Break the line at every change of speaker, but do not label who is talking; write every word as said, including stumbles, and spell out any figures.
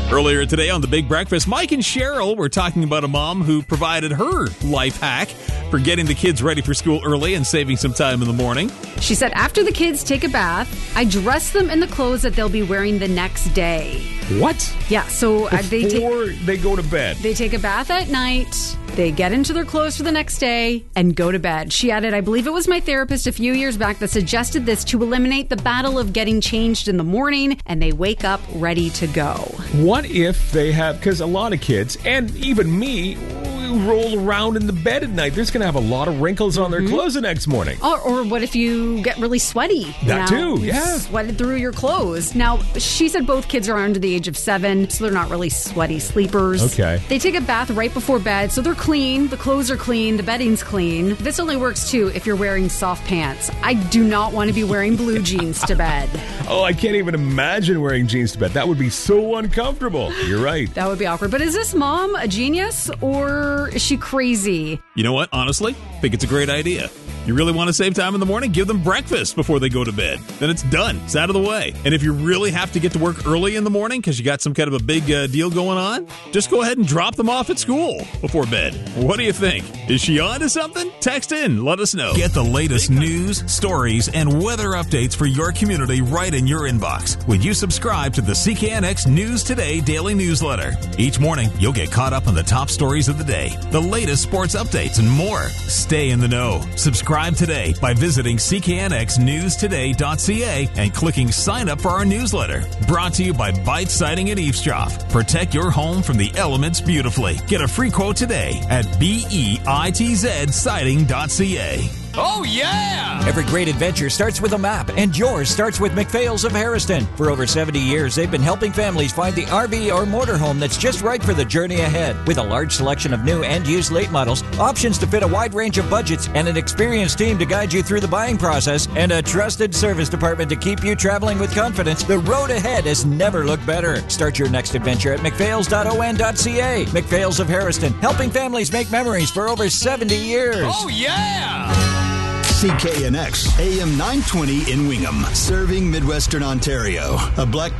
Earlier today on The Big Breakfast, Mike and Cheryl were talking about a mom who provided her life hack for getting the kids ready for school early and saving some time in the morning.
She said after the kids take a bath, I dress them in the clothes that they'll be wearing the next day.
What?
Yeah, so uh, they take
Before they go to bed.
they take a bath at night, they get into their clothes for the next day, and go to bed. She added, I believe it was my therapist a few years back that suggested this to eliminate the battle of getting changed in the morning, and they wake up ready to go.
What if they have, because a lot of kids, and even me, we roll around in the bed at night. There's going to have a lot of wrinkles on their mm-hmm. clothes the next morning.
Or, or what if you get really sweaty?
That
now,
too, yeah.
Sweated through your clothes. Now, she said both kids are under the age of seven, so they're not really sweaty sleepers.
Okay.
They take a bath right before bed, so they're clean, the clothes are clean, the bedding's clean. This only works too if you're wearing soft pants. I do not want to be wearing blue jeans to bed.
Oh, I can't even imagine wearing jeans to bed. That would be so uncomfortable. You're right.
That would be awkward. But is this mom a genius or is she crazy?
You know what? Honestly, I think it's a great idea. You really want to save time in the morning? Give them breakfast before they go to bed. Then it's done. It's out of the way. And if you really have to get to work early in the morning because you got some kind of a big uh, deal going on, just go ahead and drop them off at school before bed. What do you think? Is she on to something? Text in. Let us know. Get the latest news, stories, and weather updates for your community right in your inbox when you subscribe to the C K N X News Today daily newsletter. Each morning, you'll get caught up on the top stories of the day, the latest sports updates, and more. Stay in the know. Subscribe today by visiting C K N X news today dot C A and clicking sign up for our newsletter. Brought to you by Bite Siding and Eavesdrop. Protect your home from the elements beautifully. Get a free quote today at B E I T Z siding dot C A.
Oh, yeah!
Every great adventure starts with a map, and yours starts with McPhail's of Harrison. For over seventy years, they've been helping families find the R V or motorhome that's just right for the journey ahead. With a large selection of new and used late models, options to fit a wide range of budgets, and an experienced team to guide you through the buying process, and a trusted service department to keep you traveling with confidence, the road ahead has never looked better. Start your next adventure at McPhails dot O N dot C A. McPhail's of Harrison, helping families make memories for over seventy years.
Oh, yeah!
C K N X, A M nine twenty in Wingham, serving Midwestern Ontario. A Black